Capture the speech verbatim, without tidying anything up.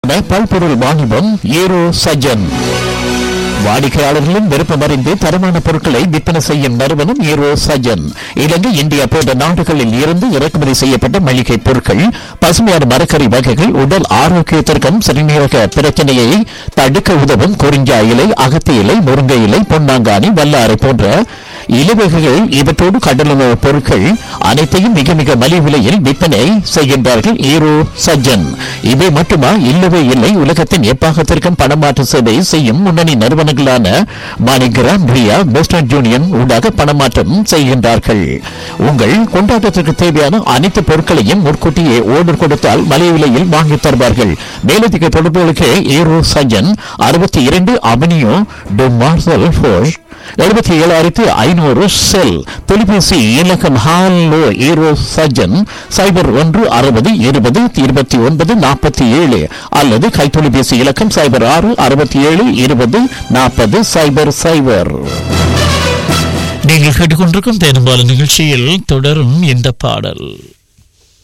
பல்பொருள் வாணிபம் ஏரோ சஜன். வாடிக்கையாளர்களின் விருப்பம் அறிந்து தரமான பொருட்களை விற்பனை செய்யும் நிறுவனம் ஏரோ சஜன். இலங்கை, இந்தியா போன்ற நாடுகளில் இருந்து இறக்குமதி செய்யப்பட்ட மளிகை பொருட்கள், பசுமையான மரக்கறி வகைகள், உடல் ஆரோக்கியத்திற்கும் சிறுநீரக பிரச்சனையை தடுக்க உதவும் குறிஞ்சா இலை, அகத்தி இலை, முருங்கை இலை, பொன்னாங்கானி, வல்லாரை போன்ற இலவகைகள், இவற்றோடு கடலுணவு பொருட்கள் அனைத்தையும் மிக மிக மலிவு விலையில் விற்பனை செய்கின்றார்கள் ஏரோ சஜன். இவை மட்டுமா? இல்லவே இல்லை. உலகத்தின் எப்பாகத்திற்கும் பணமாற்று சேவை செய்யும் முன்னணி நிறுவனங்களான மாணிகிராம், ரியா, வெஸ்டர்ன் யூனியன் ஊடாக பணமாற்றம் செய்கின்றார்கள். உங்கள் கொண்டாட்டத்திற்கு தேவையான அனைத்து பொருட்களையும் முன்கூட்டியே ஓர்டர் கொடுத்தால் மலிவு விலையில் வாங்கி தருவார்கள். மேலதிக தொடர்புகளுக்கு ஏரோ சஜன் அறுபத்தி இரண்டு அவென்யூ டு மார்சல் ஃபோர்ஸ் எழுபத்தி ஏழாயிரத்தி ஐநூறு செல். தொலைபேசி இலக்கம் ஹாலோ ஏரோ சஜன் சைபர் ஒன்று அறுபது இருபது இருபத்தி ஒன்பது நாற்பத்தி ஏழு அல்லது கைத்தொலைபேசி இலக்கம் சைபர் ஆறு அறுபத்தி ஏழு இருபது நாற்பது சைபர் சைபர். நீங்கள் கேட்டுக்கொண்டிருக்கும் தேர்தல் நிகழ்ச்சியில் தொடரும் இந்த பாடல்.